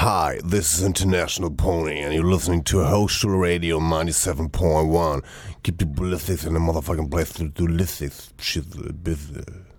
Hi, this is International Pony, and you're listening to Hostel Radio 97.1. Keep the ballistics in the motherfucking place to do ballistics shit business.